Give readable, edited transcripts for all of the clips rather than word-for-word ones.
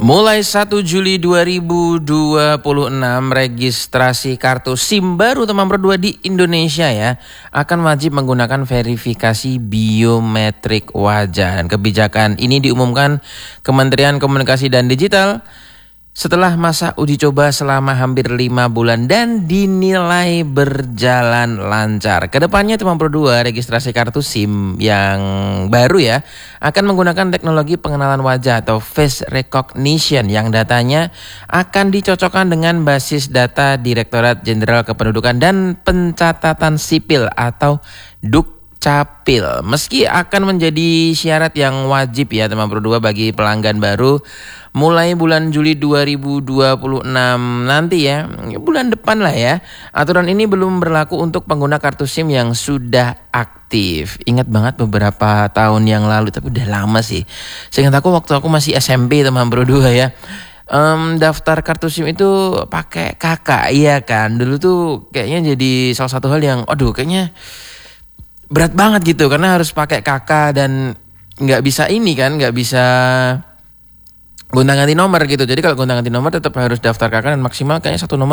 Mulai 1 Juli 2026 registrasi kartu SIM baru teman berdua di Indonesia ya akan wajib menggunakan verifikasi biometrik wajah. Dan kebijakan ini diumumkan Kementerian Komunikasi dan Digital setelah masa uji coba selama hampir 5 bulan dan dinilai berjalan lancar. Kedepannya teman berdua registrasi kartu SIM yang baru ya akan menggunakan teknologi pengenalan wajah atau face recognition yang datanya akan dicocokkan dengan basis data Direktorat Jenderal Kependudukan dan Pencatatan Sipil atau Dukcapil. Meski akan menjadi syarat yang wajib ya teman berdua bagi pelanggan baru mulai bulan Juli 2026 nanti ya, bulan depan lah ya. Aturan ini belum berlaku untuk pengguna kartu SIM yang sudah aktif. Ingat banget beberapa tahun yang lalu, tapi udah lama sih. Seingat aku waktu aku masih SMP teman berdua ya. Daftar kartu SIM itu pakai kakak, iya kan. Dulu tuh kayaknya jadi salah satu hal yang kayaknya berat banget gitu karena harus pakai kakak dan nggak bisa gonta-ganti nomor gitu. Jadi kalau gonta-ganti nomor tetap harus daftar kakak dan maksimal kayaknya satu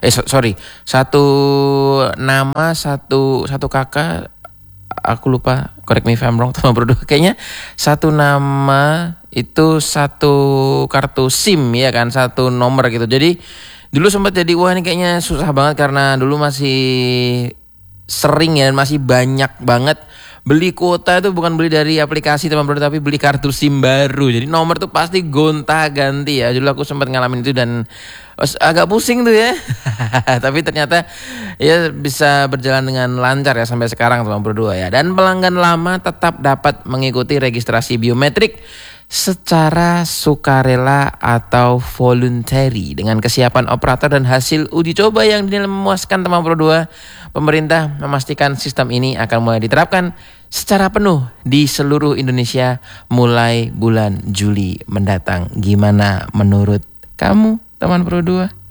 nama satu kakak. Aku lupa, correct me if I'm wrong teman berdua. Kayaknya satu nama itu satu kartu SIM ya kan, satu nomor gitu. Jadi dulu sempat jadi wah ini kayaknya susah banget karena dulu masih sering ya dan masih banyak banget beli kuota itu bukan beli dari aplikasi teman-teman tapi beli kartu SIM baru. Jadi nomor tuh pasti gonta-ganti ya. Dulu aku sempat ngalamin itu dan agak pusing tuh ya. Tapi ternyata ya bisa berjalan dengan lancar ya sampai sekarang teman berdua ya. Dan pelanggan lama tetap dapat mengikuti registrasi biometrik secara sukarela atau voluntary dengan kesiapan operator dan hasil uji coba yang dinilai memuaskan teman berdua. Pemerintah memastikan sistem ini akan mulai diterapkan secara penuh di seluruh Indonesia mulai bulan Juli mendatang. Gimana menurut kamu teman berdua?